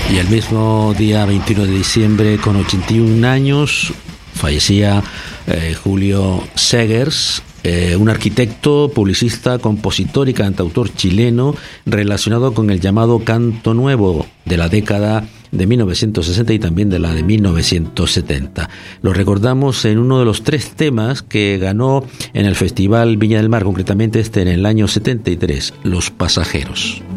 Y el mismo día 21 de diciembre, con 81 años, fallecía Julio Zegers, un arquitecto, publicista, compositor y cantautor chileno relacionado con el llamado canto nuevo de la década de 1960 y también de la de 1970. Lo recordamos en uno de los 3 temas que ganó en el Festival Viña del Mar, concretamente en el año 73, Los Pasajeros.